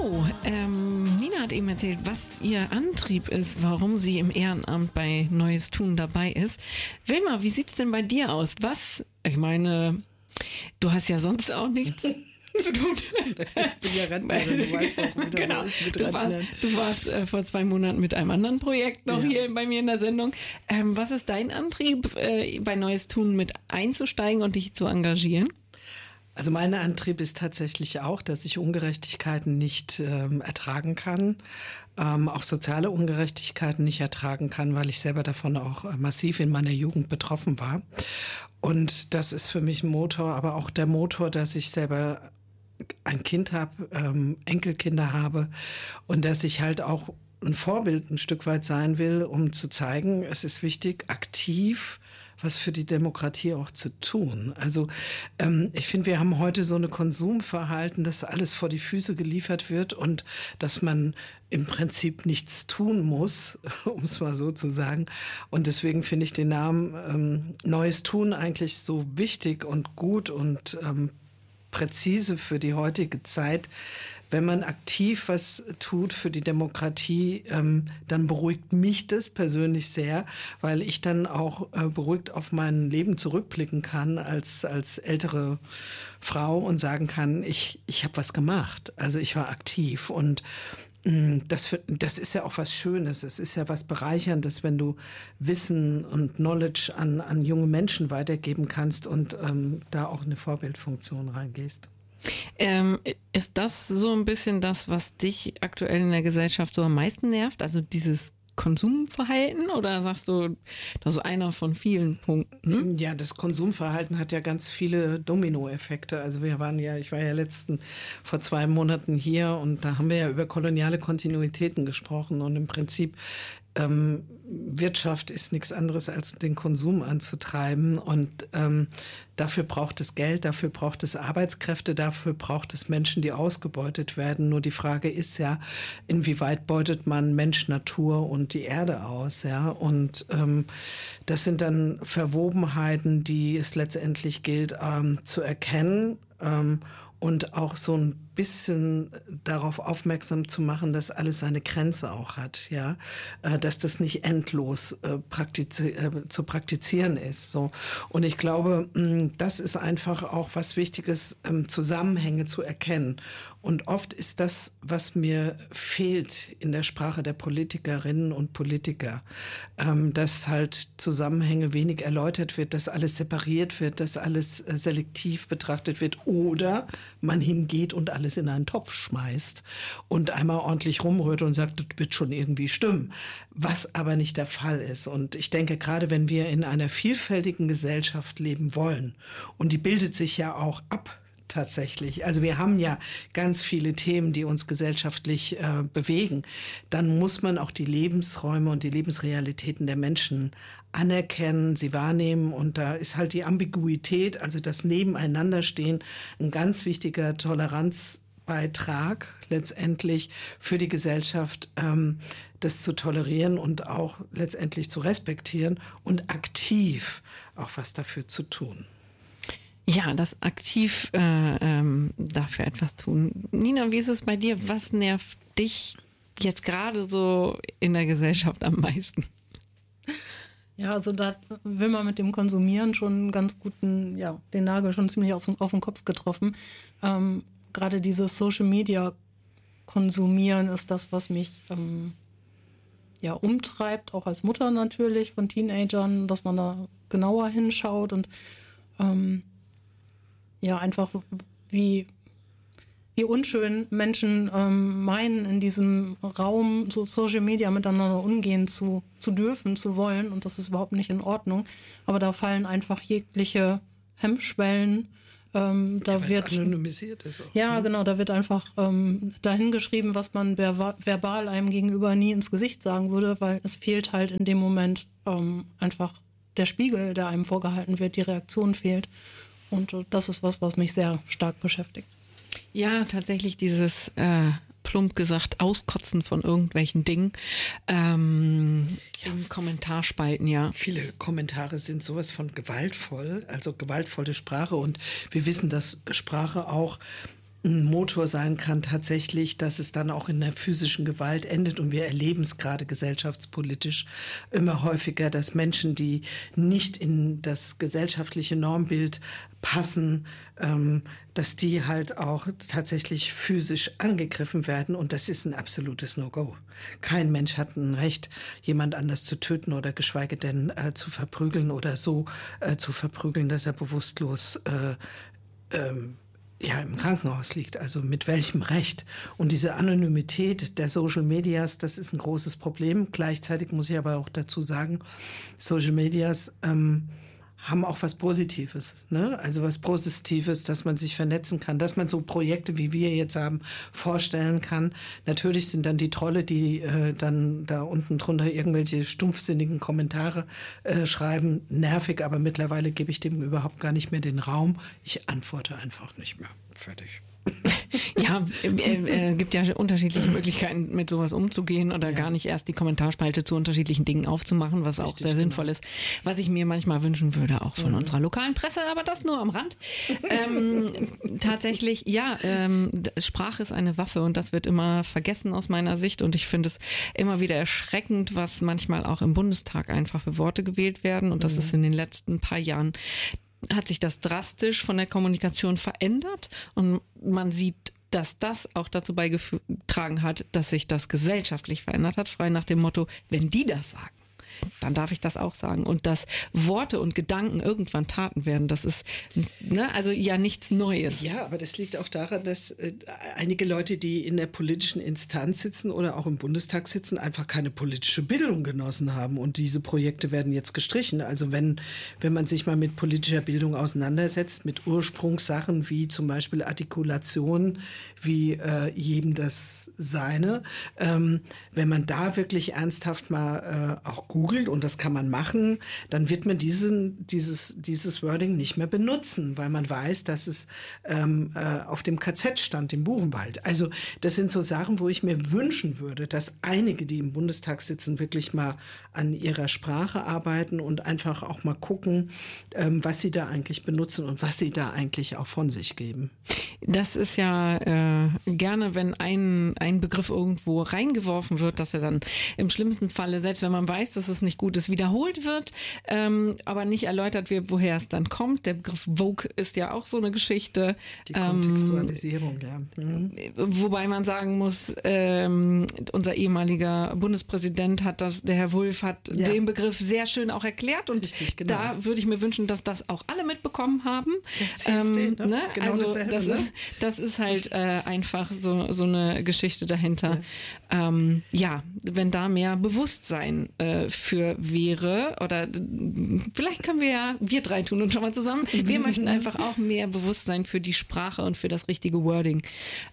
So, Nina hat eben erzählt, was ihr Antrieb ist, warum sie im Ehrenamt bei Neues Tun dabei ist. Wilma, wie sieht's denn bei dir aus? Ich meine, du hast ja sonst auch nichts zu tun. Ich bin ja Rentnerin, du weißt doch, wie das so ist mit Rentnern. Du warst vor 2 Monaten mit einem anderen Projekt noch hier bei mir in der Sendung. Was ist dein Antrieb, bei Neues Tun mit einzusteigen und dich zu engagieren? Also mein Antrieb ist tatsächlich auch, dass ich Ungerechtigkeiten nicht ertragen kann, auch soziale Ungerechtigkeiten nicht ertragen kann, weil ich selber davon auch massiv in meiner Jugend betroffen war. Und das ist für mich ein Motor, aber auch der Motor, dass ich selber ein Kind habe, Enkelkinder habe und dass ich halt auch ein Vorbild ein Stück weit sein will, um zu zeigen, es ist wichtig, aktiv was für die Demokratie auch zu tun. Also ich finde, wir haben heute so eine Konsumverhalten, dass alles vor die Füße geliefert wird und dass man im Prinzip nichts tun muss, um es mal so zu sagen. Und deswegen finde ich den Namen Neues Tun eigentlich so wichtig und gut und präzise für die heutige Zeit. Wenn man aktiv was tut für die Demokratie, dann beruhigt mich das persönlich sehr, weil ich dann auch beruhigt auf mein Leben zurückblicken kann als ältere Frau und sagen kann, ich habe was gemacht. Also ich war aktiv und das ist ja auch was Schönes. Es ist ja was Bereicherndes, wenn du Wissen und Knowledge an junge Menschen weitergeben kannst und da auch eine Vorbildfunktion reingehst. Ist das so ein bisschen das, was dich aktuell in der Gesellschaft so am meisten nervt? Also dieses Konsumverhalten, oder sagst du, das ist einer von vielen Punkten? Ja, das Konsumverhalten hat ja ganz viele Dominoeffekte. Also ich war ja vor 2 Monaten hier und da haben wir ja über koloniale Kontinuitäten gesprochen und im Prinzip Wirtschaft ist nichts anderes als den Konsum anzutreiben und dafür braucht es Geld, dafür braucht es Arbeitskräfte, dafür braucht es Menschen, die ausgebeutet werden. Nur die Frage ist ja, inwieweit beutet man Mensch, Natur und die Erde aus, ja? Und das sind dann Verwobenheiten, die es letztendlich gilt zu erkennen und auch so ein bisschen darauf aufmerksam zu machen, dass alles seine Grenze auch hat, ja, dass das nicht endlos zu praktizieren ist, so. Und ich glaube, das ist einfach auch was Wichtiges, Zusammenhänge zu erkennen. Und oft ist das, was mir fehlt in der Sprache der Politikerinnen und Politiker, dass halt Zusammenhänge wenig erläutert wird, dass alles separiert wird, dass alles selektiv betrachtet wird oder man hingeht und alles in einen Topf schmeißt und einmal ordentlich rumrührt und sagt, das wird schon irgendwie stimmen, was aber nicht der Fall ist. Und ich denke, gerade wenn wir in einer vielfältigen Gesellschaft leben wollen, und die bildet sich ja auch ab, tatsächlich. Also wir haben ja ganz viele Themen, die uns gesellschaftlich bewegen. Dann muss man auch die Lebensräume und die Lebensrealitäten der Menschen anerkennen, sie wahrnehmen. Und da ist halt die Ambiguität, also das Nebeneinanderstehen, ein ganz wichtiger Toleranzbeitrag letztendlich für die Gesellschaft, das zu tolerieren und auch letztendlich zu respektieren und aktiv auch was dafür zu tun. Ja, das aktiv dafür etwas tun. Nina, wie ist es bei dir? Was nervt dich jetzt gerade so in der Gesellschaft am meisten? Ja, also da will man mit dem Konsumieren schon einen ganz guten, den Nagel schon ziemlich auf den Kopf getroffen. Gerade dieses Social Media Konsumieren ist das, was mich umtreibt, auch als Mutter natürlich von Teenagern, dass man da genauer hinschaut und einfach wie unschön Menschen meinen, in diesem Raum so Social Media miteinander umgehen zu dürfen, zu wollen. Und das ist überhaupt nicht in Ordnung. Aber da fallen einfach jegliche Hemmschwellen. Da wird anonymisiert ist auch. Ja, genau. Da wird einfach dahingeschrieben, was man verbal einem gegenüber nie ins Gesicht sagen würde, weil es fehlt halt in dem Moment einfach der Spiegel, der einem vorgehalten wird, die Reaktion fehlt. Und das ist was mich sehr stark beschäftigt. Ja, tatsächlich dieses plump gesagt Auskotzen von irgendwelchen Dingen in Kommentarspalten, ja. Viele Kommentare sind sowas von gewaltvoll, also gewaltvolle Sprache. Und wir wissen, dass Sprache auch ein Motor sein kann tatsächlich, dass es dann auch in der physischen Gewalt endet. Und wir erleben es gerade gesellschaftspolitisch immer häufiger, dass Menschen, die nicht in das gesellschaftliche Normbild passen, dass die halt auch tatsächlich physisch angegriffen werden. Und das ist ein absolutes No-Go. Kein Mensch hat ein Recht, jemand anders zu töten oder geschweige denn zu verprügeln oder so zu verprügeln, dass er bewusstlos im Krankenhaus liegt. Also mit welchem Recht? Und diese Anonymität der Social Medias, das ist ein großes Problem. Gleichzeitig muss ich aber auch dazu sagen, Social Medias haben auch was Positives, ne? Also was Positives, dass man sich vernetzen kann, dass man so Projekte, wie wir jetzt haben, vorstellen kann. Natürlich sind dann die Trolle, die dann da unten drunter irgendwelche stumpfsinnigen Kommentare schreiben, nervig, aber mittlerweile gebe ich dem überhaupt gar nicht mehr den Raum. Ich antworte einfach nicht mehr. Fertig. Ja, gibt ja unterschiedliche Möglichkeiten, mit sowas umzugehen oder gar nicht erst die Kommentarspalte zu unterschiedlichen Dingen aufzumachen, was auch sehr sinnvoll ist. Was ich mir manchmal wünschen würde, auch von unserer lokalen Presse, aber das nur am Rand. Tatsächlich, ja, Sprache ist eine Waffe und das wird immer vergessen aus meiner Sicht und ich finde es immer wieder erschreckend, was manchmal auch im Bundestag einfach für Worte gewählt werden und das ist in den letzten paar Jahren hat sich das drastisch von der Kommunikation verändert und man sieht, dass das auch dazu beigetragen hat, dass sich das gesellschaftlich verändert hat, frei nach dem Motto, wenn die das sagen, dann darf ich das auch sagen. Und dass Worte und Gedanken irgendwann Taten werden, das ist also ja nichts Neues. Ja, aber das liegt auch daran, dass einige Leute, die in der politischen Instanz sitzen oder auch im Bundestag sitzen, einfach keine politische Bildung genossen haben. Und diese Projekte werden jetzt gestrichen. Also wenn man sich mal mit politischer Bildung auseinandersetzt, mit Ursprungssachen wie zum Beispiel Artikulation, wie jedem das Seine, wenn man da wirklich ernsthaft mal auch googelt, und das kann man machen, dann wird man dieses Wording nicht mehr benutzen, weil man weiß, dass es auf dem KZ stand, im Buchenwald. Also das sind so Sachen, wo ich mir wünschen würde, dass einige, die im Bundestag sitzen, wirklich mal an ihrer Sprache arbeiten und einfach auch mal gucken, was sie da eigentlich benutzen und was sie da eigentlich auch von sich geben. Das ist ja gerne, wenn ein Begriff irgendwo reingeworfen wird, dass er dann im schlimmsten Falle, selbst wenn man weiß, dass es nicht gut ist, wiederholt wird, aber nicht erläutert wird, woher es dann kommt. Der Begriff Woke ist ja auch so eine Geschichte. Die Kontextualisierung, ja. Wobei man sagen muss, unser ehemaliger Bundespräsident der Herr Wulff hat den Begriff sehr schön auch erklärt und richtig, genau. Da würde ich mir wünschen, dass das auch alle mitbekommen haben. Genau also dasselbe, das ist halt einfach so eine Geschichte dahinter. Ja. Wenn da mehr Bewusstsein für wäre oder vielleicht können wir drei tun und schon mal zusammen. Wir möchten einfach auch mehr Bewusstsein für die Sprache und für das richtige Wording.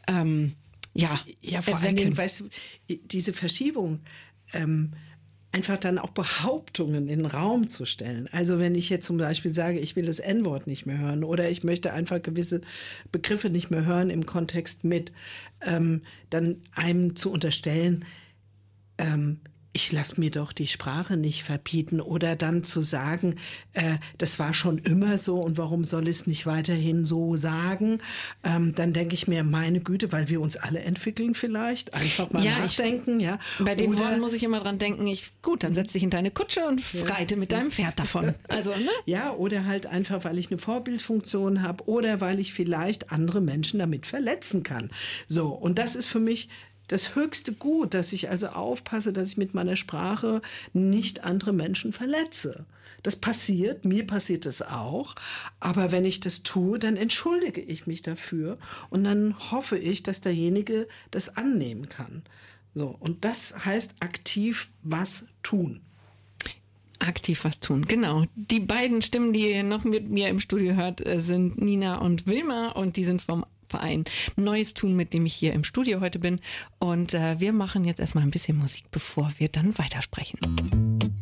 Vor allen Dingen, weißt du, diese Verschiebung, einfach dann auch Behauptungen in den Raum zu stellen. Also wenn ich jetzt zum Beispiel sage, ich will das N-Wort nicht mehr hören oder ich möchte einfach gewisse Begriffe nicht mehr hören im Kontext mit, dann einem zu unterstellen, ich lasse mir doch die Sprache nicht verbieten oder dann zu sagen, das war schon immer so und warum soll ich es nicht weiterhin so sagen? Dann denke ich mir, meine Güte, weil wir uns alle entwickeln vielleicht, einfach mal nachdenken. Bei den Worten muss ich immer dran denken, dann setz dich in deine Kutsche und reite mit deinem Pferd davon. Also, ne? Ja, oder halt einfach, weil ich eine Vorbildfunktion habe oder weil ich vielleicht andere Menschen damit verletzen kann. So, und das ist für mich das höchste Gut, dass ich also aufpasse, dass ich mit meiner Sprache nicht andere Menschen verletze. Das passiert, mir passiert es auch, aber wenn ich das tue, dann entschuldige ich mich dafür und dann hoffe ich, dass derjenige das annehmen kann. So, und das heißt aktiv was tun. Aktiv was tun, genau. Die beiden Stimmen, die ihr noch mit mir im Studio hört, sind Nina und Wilma und die sind vom Verein Neues Tun, mit dem ich hier im Studio heute bin. Und wir machen jetzt erstmal ein bisschen Musik, bevor wir dann weitersprechen.